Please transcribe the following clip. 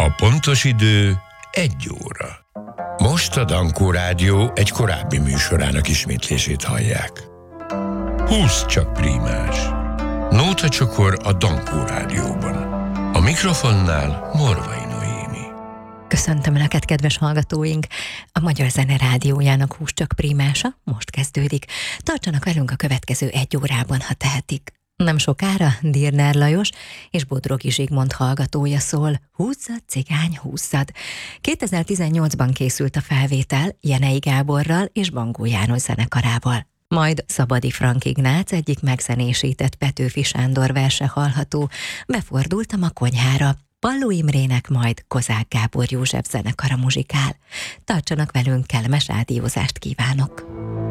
A pontos idő 1 óra. Most a Dankó Rádió egy korábbi műsorának ismétlését hallják. 20 csak prímás. Nóta csokor a Dankó Rádióban. A mikrofonnál Morvai Noémi. Köszöntöm Önöket, kedves hallgatóink! A Magyar Zene Rádiójának 20 csak prímása most kezdődik. Tartsanak velünk a következő 1 órában, ha tehetik. Nem sokára Dirner Lajos és Bodrogi Zsigmond hallgatója szól. Húzzad, cigány, húzzad. 2018-ban készült a felvétel Jenei Gáborral és Bangó János zenekarával. Majd Szabadi Frank Ignác egyik megzenésített Petőfi Sándor verse hallható, Befordultam a konyhára. Palló Imrének majd Kozák Gábor József zenekara muzsikál. Tartsanak velünk, kellemes rádiózást kívánok!